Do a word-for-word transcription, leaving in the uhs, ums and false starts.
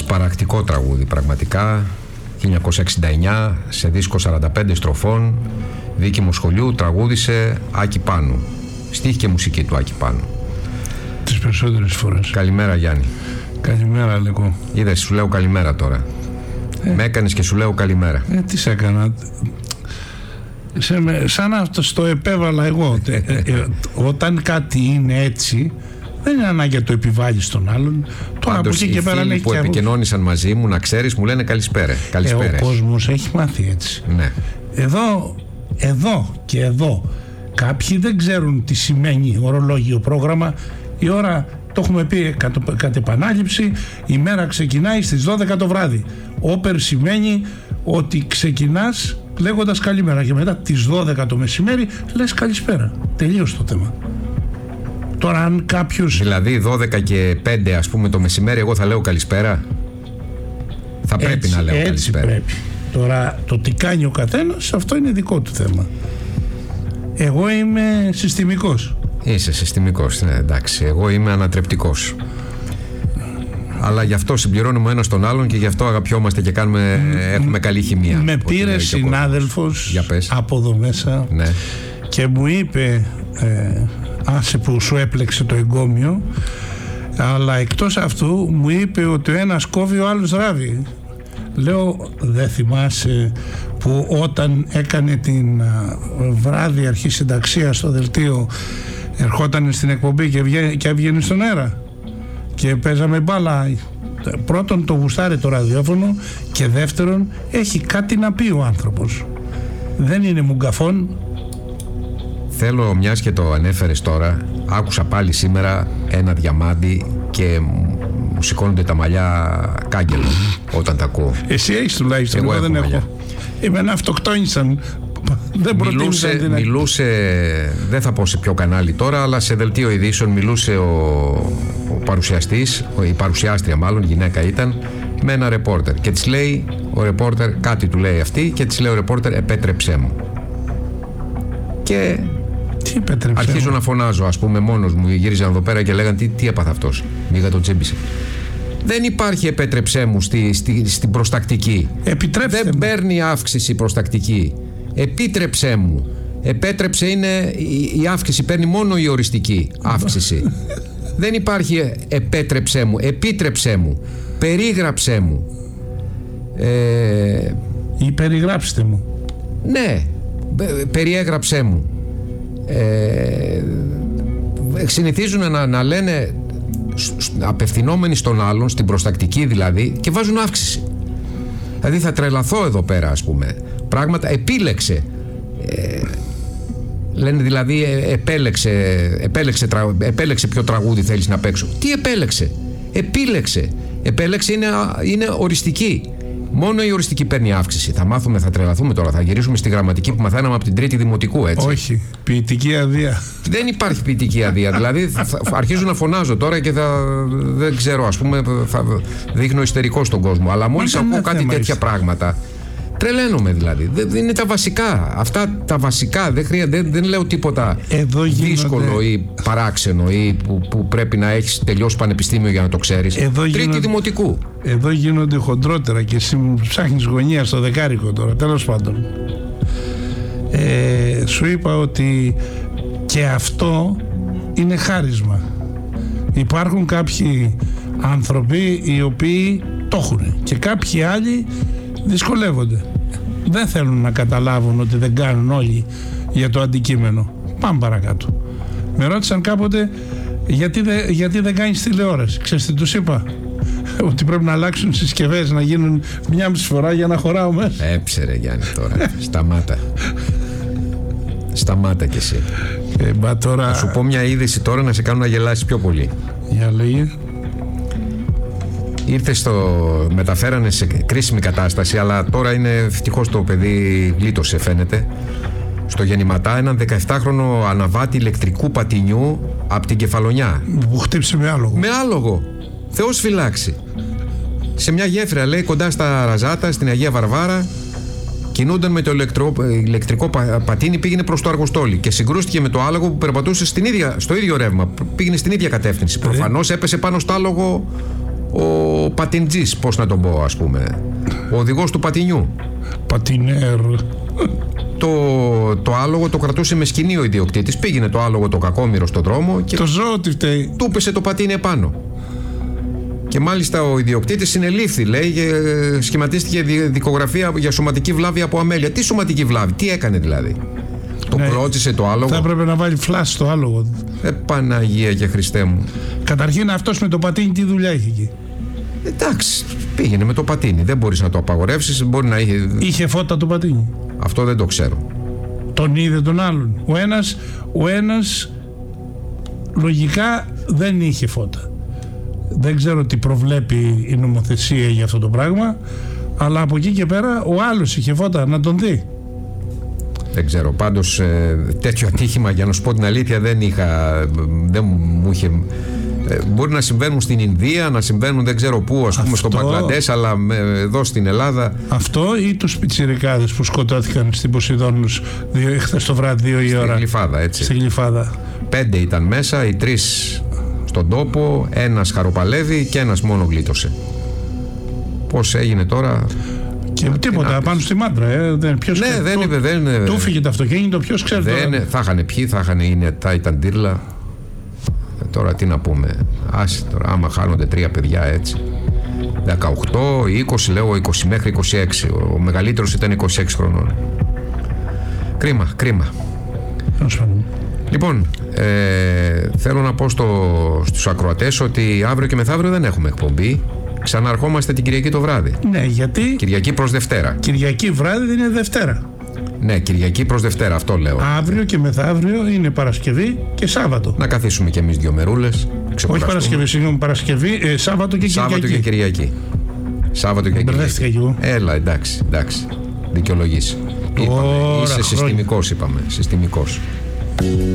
Σπαρακτικό τραγούδι πραγματικά. χίλια εννιακόσια εξήντα εννιά, σε δίσκο σαράντα πέντε στροφών, Βίκη Μοσχολιού, τραγούδισε Άκη Πάνου. Στίχη και μουσική του Άκη Πάνου. Τις περισσότερες φορές. Καλημέρα Γιάννη. Καλημέρα Λεκό. Είδες, σου λέω καλημέρα τώρα. Ε. Με έκανες και σου λέω καλημέρα. Ε, τι σε έκανα. Σε, σαν αυτό το επέβαλα εγώ. ε, ε, όταν κάτι είναι έτσι, δεν είναι ανάγκη να το επιβάλλει στον άλλον. Τώρα Πάντως, οι φίλοι που επικοινώνησαν μαζί μου, να ξέρεις, μου λένε καλησπέρα. Ε, ο κόσμος έχει μάθει έτσι. Ναι. Εδώ, εδώ και εδώ κάποιοι δεν ξέρουν τι σημαίνει ορολόγιο πρόγραμμα. Η ώρα, το έχουμε πει κατ' επανάληψη, η μέρα ξεκινάει στις δώδεκα το βράδυ. Όπερ σημαίνει ότι ξεκινάς λέγοντας καλημέρα και μετά τις δώδεκα το μεσημέρι λες καλησπέρα. Τελείωσε το θέμα. Τώρα αν κάποιος... Δηλαδή δώδεκα και πέντε ας πούμε το μεσημέρι εγώ θα λέω καλησπέρα. Θα πρέπει έτσι, να λέω έτσι καλησπέρα. Πρέπει. Τώρα το τι κάνει ο καθένας, αυτό είναι δικό του θέμα. Εγώ είμαι συστημικός. Είσαι συστημικός, ναι, εντάξει. Εγώ είμαι ανατρεπτικός. Αλλά γι' αυτό συμπληρώνουμε ένα τον άλλον και γι' αυτό αγαπιόμαστε και κάνουμε, έχουμε καλή χημεία. Με πήρε συνάδελφος από εδώ μέσα, ναι, και μου είπε ε, άσε που σου έπλεξε το εγκόμιο, αλλά εκτός αυτού μου είπε ότι ο ένας κόβει, ο άλλος ράβει. Λέω, δεν θυμάσαι που όταν έκανε την βράδυ αρχή συνταξία στο δελτίο, ερχόταν στην εκπομπή και, βγαίνει, και έβγαινε στον αέρα και παίζαμε μπάλα. Πρώτον το γουστάρει το ραδιόφωνο και δεύτερον έχει κάτι να πει ο άνθρωπος. Δεν είναι μουγκαφών. Θέλω, μιας και το ανέφερες τώρα, άκουσα πάλι σήμερα ένα διαμάντι και μου σηκώνονται τα μαλλιά κάγκελο όταν τα ακούω. Εσύ έχεις τουλάχιστον, εγώ, εγώ δεν έχω. Εμένα αυτοκτόνησαν. Δεν μιλούσε, μιλούσε, δεν θα πω σε ποιο κανάλι τώρα, αλλά σε δελτίο ειδήσεων μιλούσε ο, ο παρουσιαστής, η παρουσιάστρια μάλλον, γυναίκα ήταν, με ένα ρεπόρτερ και της λέει ο ρεπόρτερ, κάτι του λέει αυτή και της λέει ο ρεπόρτερ, επέτρεψέ μου. Και αρχίζω να φωνάζω, ας πούμε, μόνος μου, γύριζαν εδώ πέρα και λέγαν τι, τι έπαθε αυτός, μίγα το τσίμπησε. Δεν υπάρχει επέτρεψέ μου στη, στη, στην προστακτική. Επιτρέψτε δεν μου. Παίρνει αύξηση προστακτική. Επίτρεψέ μου. Επέτρεψε είναι η, η αύξηση, παίρνει μόνο η οριστική αύξηση. Δεν υπάρχει επέτρεψέ μου, επίτρεψέ μου, περίγραψέ μου. Ε, ή περιγράψτε μου. Ναι, περιέγραψέ μου. Ε, συνηθίζουν να, να λένε απευθυνόμενοι στον άλλον, στην προστακτική δηλαδή, και βάζουν αύξηση. Δηλαδή θα τρελαθώ εδώ πέρα, ας πούμε. Πράγματα επίλεξε. Ε, λένε δηλαδή ε, επέλεξε, επέλεξε, τρα, επέλεξε ποιο τραγούδι θέλεις να παίξω. Τι επέλεξε? Επίλεξε. Επέλεξε είναι, είναι οριστική. Μόνο η οριστική παίρνει αύξηση. Θα μάθουμε, θα τρελαθούμε τώρα. Θα γυρίσουμε στη γραμματική που μαθαίναμε από την τρίτη δημοτικού, έτσι. Όχι. Ποιητική αδεία. Δεν υπάρχει ποιητική αδεία. Δηλαδή θα, θα αρχίζω να φωνάζω τώρα και θα. Δεν ξέρω, ας πούμε, θα δείχνω ιστερικό στον κόσμο. Αλλά μόλις ακούω κάτι τέτοια είστε. πράγματα. Τρελαίνομαι δηλαδή. Δεν είναι τα βασικά. Αυτά τα βασικά. Δεν, χρεια... δεν, δεν λέω τίποτα εδώ δύσκολο γίνονται... ή παράξενο ή που, που πρέπει να έχεις τελειώσει πανεπιστήμιο για να το ξέρεις. Εδώ Τρίτη γίνονται... δημοτικού. Εδώ γίνονται χοντρότερα και εσύ μου ψάχνεις γωνία στο δεκάρικο τώρα. Τέλος πάντων. Ε, σου είπα ότι και αυτό είναι χάρισμα. Υπάρχουν κάποιοι άνθρωποι οι οποίοι το έχουν και κάποιοι άλλοι δυσκολεύονται. Δεν θέλουν να καταλάβουν ότι δεν κάνουν όλοι για το αντικείμενο. Πάμε παρακάτω. Με ρώτησαν κάποτε γιατί, δε, γιατί δεν κάνεις τηλεόραση. Ξέρεις τι τους είπα? Ότι πρέπει να αλλάξουν συσκευές, να γίνουν μια μισή φορά για να χωράω μέσα. Έψερε Γιάννη τώρα. Σταμάτα. Σταμάτα κι εσύ. Ε, μπα τώρα... Θα σου πω μια είδηση τώρα να σε κάνω να γελάσεις πιο πολύ. Για λέγε. Ήρθε στο... μεταφέρανε σε κρίσιμη κατάσταση, αλλά τώρα είναι ευτυχώς το παιδί γλίτωσε, φαίνεται. Στο Γεννηματά έναν δεκαεφτάχρονο αναβάτη ηλεκτρικού πατινιού από την Κεφαλονιά. Που χτύψε με άλογο. Με άλογο. Θεός φυλάξει. Σε μια γέφυρα, λέει, κοντά στα Ραζάτα, στην Αγία Βαρβάρα, κινούνταν με το ηλεκτρο... ηλεκτρικό πα... πατίνι, πήγαινε προς το Αργοστόλι και συγκρούστηκε με το άλογο που περπατούσε στην ίδια... στο ίδιο ρεύμα. Πήγαινε στην ίδια κατεύθυνση. Προφανώς έπεσε πάνω στο άλογο ο πατιντζής, πώς να τον πω, ας πούμε, ο οδηγός του πατινιού. Πατινέρ. Το, το άλογο το κρατούσε με σκηνή ο ιδιοκτήτης. Πήγαινε το άλογο το κακόμοιρο στον δρόμο και το ζώο τι φταίει. του πέσε το πατίνι επάνω. Και μάλιστα ο ιδιοκτήτης συνελήφθη, λέει, και σχηματίστηκε δικογραφία για σωματική βλάβη από αμέλεια. Τι σωματική βλάβη, τι έκανε δηλαδή? Το Ναι, κλώτσισε το άλογο. Θα έπρεπε να βάλει φλάσ στο άλογο. Ε, Παναγία και Χριστέ μου. Καταρχήν αυτός με το πατίνι τι δουλειά είχε εκεί? Εντάξει, πήγαινε με το πατίνι. Δεν μπορείς να το απαγορεύσεις. Μπορεί να είχε. Είχε φώτα το πατίνι? Αυτό δεν το ξέρω. Τον είδε τον άλλον? Ο ένας, ο ένας λογικά δεν είχε φώτα. Δεν ξέρω τι προβλέπει η νομοθεσία για αυτό το πράγμα, αλλά από εκεί και πέρα ο άλλος είχε φώτα να τον δει. Δεν ξέρω. Πάντως ε, τέτοιο ατύχημα, για να σου πω την αλήθεια, δεν είχα. Δεν μου είχε. Ε, μπορεί να συμβαίνουν στην Ινδία, να συμβαίνουν δεν ξέρω πού, ας πούμε, Αυτό, στο Μπαγκλαντές, αλλά ε, εδώ στην Ελλάδα. Αυτό ή τους πιτσιρικάδες που σκοτώθηκαν στην Ποσειδόνους χθες το βράδυ δύο η ώρα. Στην Γλυφάδα, έτσι. Στην Γλυφάδα. Πέντε ήταν μέσα, οι τρεις στον τόπο, ένας χαροπαλεύει και ένας μόνο γλίτωσε. Πώς έγινε τώρα? Και τίποτα, πάνω στη Μάντρα. Ε, δεν, ποιος Ναι, ξέρει, δεν του, είπε, δεν. Του φύγε το αυτοκίνητο, ποιος ξέρει δεν, τώρα. Θα είχαν πιει, θα είχαν είναι, θα ήταν τύρλα. Ε, τώρα τι να πούμε. Άσε τώρα, άμα χάνονται τρία παιδιά έτσι. δεκαοκτώ, είκοσι, λέω είκοσι μέχρι είκοσι έξι. Ο μεγαλύτερος ήταν είκοσι έξι χρονών. Κρίμα, κρίμα. Λοιπόν, ε, θέλω να πω στο, στους ακροατές ότι αύριο και μεθαύριο δεν έχουμε εκπομπή. Ξαναρχόμαστε την Κυριακή το βράδυ. Ναι, γιατί Κυριακή προς Δευτέρα. Κυριακή βράδυ δεν είναι Δευτέρα. Ναι, Κυριακή προς Δευτέρα, αυτό λέω. Αύριο και μεθαύριο είναι Παρασκευή και Σάββατο. Να καθίσουμε κι εμείς δύο μερούλες. Όχι Παρασκευή, συγγνώμη, Παρασκευή, ε, Σάββατο και Σάββατο Κυριακή. και Κυριακή. Σάββατο και Μπερδεύτηκα Κυριακή. κι εγώ. Έλα, εντάξει, εντάξει. Δικαιολογήσει. Είπαμε, Τώρα, είσαι χρόνια. συστημικός, είπαμε. Συστημικός.